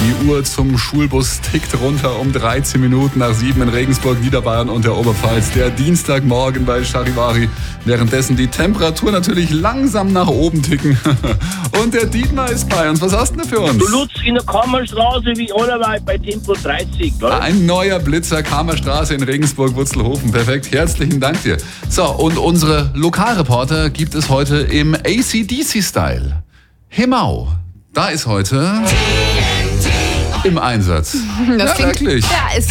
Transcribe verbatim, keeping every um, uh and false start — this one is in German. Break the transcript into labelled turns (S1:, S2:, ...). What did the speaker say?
S1: Die Uhr zum Schulbus tickt runter um dreizehn Minuten nach sieben in Regensburg, Niederbayern und der Oberpfalz. Der Dienstagmorgen bei Charivari. Währenddessen die Temperatur natürlich langsam nach oben ticken. Und der Dietmar ist bei uns. Was hast du denn für uns?
S2: Du Lutz in der Kammerstraße wie allerweit bei Tempo dreißig, gell?
S1: Ein neuer Blitzer, Kammerstraße in Regensburg-Wutzelhofen. Perfekt, herzlichen Dank dir. So, und unsere Lokalreporter gibt es heute im A C D C-Style. Hemau, da ist heute im Einsatz.
S3: Das
S1: ja,
S3: klingt,
S1: wirklich.
S3: ja, ist